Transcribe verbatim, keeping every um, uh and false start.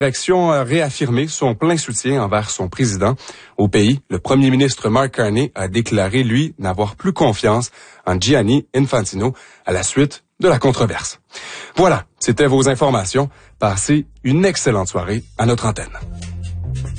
Direction a réaffirmé son plein soutien envers son président. Au pays, le premier ministre Mark Carney a déclaré, lui, n'avoir plus confiance en Gianni Infantino à la suite de la controverse. Voilà, c'était vos informations. Passez une excellente soirée à notre antenne.